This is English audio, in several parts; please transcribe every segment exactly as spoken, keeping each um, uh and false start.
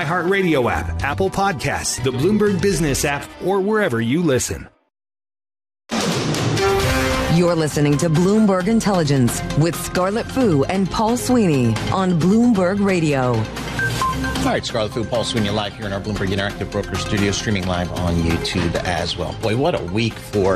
iHeartRadio app, Apple Podcasts, the Bloomberg Business app, or wherever you listen. You're listening to Bloomberg Intelligence with Scarlett Fu and Paul Sweeney on Bloomberg Radio. All right, Scarlett Fu, Paul Sweeney live here in our Bloomberg Interactive Broker Studio, streaming live on YouTube as well. Boy, what a week for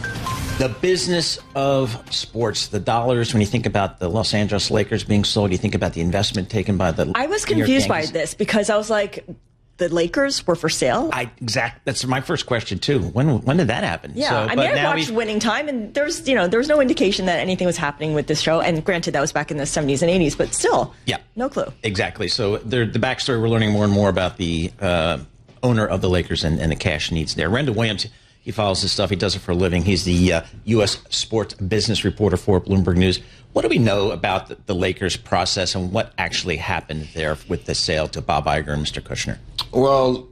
the business of sports. The dollars, when you think about the Los Angeles Lakers being sold, you think about the investment taken by the I was confused by this because I was like, the Lakers were for sale? I exact. That's my first question too. When when did that happen? Yeah, so, I mean, I watched Winning Time, and there's you know there was no indication that anything was happening with this show. And granted, that was back in the seventies and eighties, but still, yeah, no clue. Exactly. So the the backstory, we're learning more and more about the uh, owner of the Lakers and, and the cash needs there. Rendell Williams, he follows this stuff. He does it for a living. He's the uh, U S sports business reporter for Bloomberg News. What do we know about the, the Lakers process and what actually happened there with the sale to Bob Iger and Mister Kushner? Well,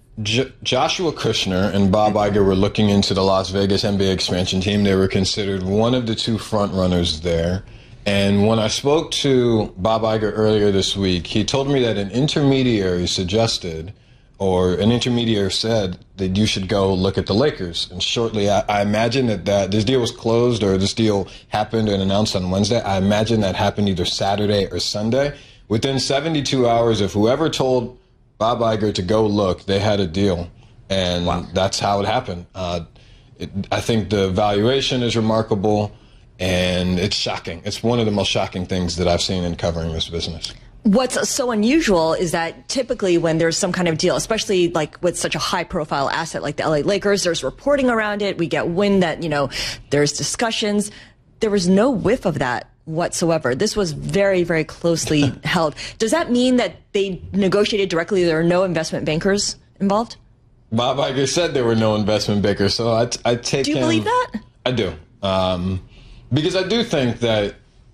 J- Joshua Kushner and Bob Iger were looking into the Las Vegas N B A expansion team. They were considered one of the two front runners there. And when I spoke to Bob Iger earlier this week, he told me that an intermediary suggested, or an intermediary said, that you should go look at the Lakers. And shortly, I, I imagine that, that this deal was closed, or this deal happened and announced on Wednesday. I imagine that happened either Saturday or Sunday. Within seventy-two hours, if whoever told Bob Iger to go look, they had a deal. And wow. That's how it happened. Uh, it, I think the valuation is remarkable, and it's shocking. It's one of the most shocking things that I've seen in covering this business. What's so unusual is that typically when there's some kind of deal, especially like with such a high profile asset like the L A Lakers, there's reporting around it. We get wind that, you know, there's discussions. There was no whiff of that whatsoever. This was very, very closely held. Does that mean that they negotiated directly? There are no investment bankers involved? Bob Iger said there were no investment bankers, so I, I take Do you him, believe that? I do. Um, because I do think that,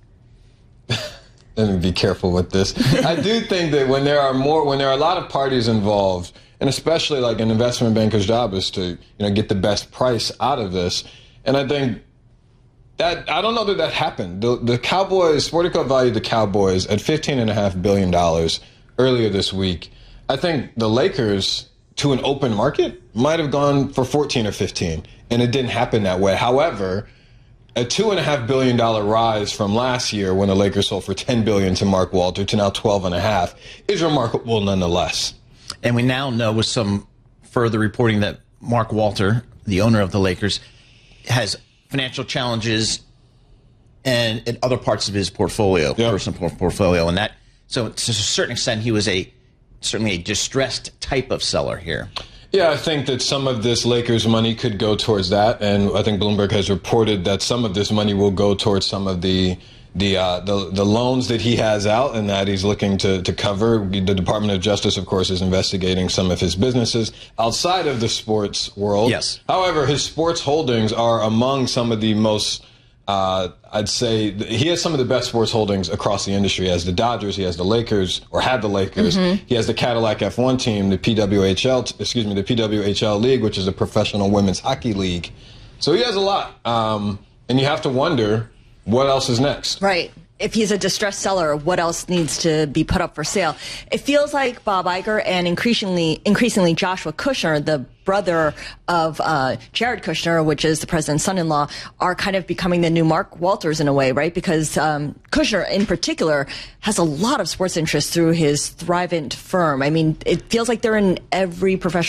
let me be careful with this. I do think that when there are more, when there are a lot of parties involved, and especially like an investment banker's job is to, you know, get the best price out of this. And I think that, I don't know that that happened. The, the Cowboys, Sportico valued the Cowboys at fifteen point five billion dollars earlier this week. I think the Lakers, to an open market, might have gone for fourteen or fifteen, and it didn't happen that way. However, a two point five billion dollars rise from last year when the Lakers sold for ten billion dollars to Mark Walter to now twelve point five is remarkable nonetheless. And we now know with some further reporting that Mark Walter, the owner of the Lakers, has financial challenges and in other parts of his portfolio, yep. personal portfolio. And that, so to a certain extent, he was a certainly a distressed type of seller here. Yeah, I think that some of this Lakers money could go towards that, and I think Bloomberg has reported that some of this money will go towards some of the the uh, the, the loans that he has out and that he's looking to, to cover. The Department of Justice, of course, is investigating some of his businesses outside of the sports world. Yes. However, his sports holdings are among some of the most, uh, I'd say, he has some of the best sports holdings across the industry. He has the Dodgers, he has the Lakers, or had the Lakers. Mm-hmm. He has the Cadillac F one team, the P W H L, excuse me, the P W H L League, which is the Professional Women's Hockey League. So he has a lot. Um, and you have to wonder, what else is next? Right. If he's a distressed seller, what else needs to be put up for sale? It feels like Bob Iger and increasingly, increasingly Joshua Kushner, the brother of uh, Jared Kushner, which is the president's son-in-law, are kind of becoming the new Mark Walters in a way, right? Because um, Kushner, in particular, has a lot of sports interest through his Thrivent firm. I mean, it feels like they're in every professional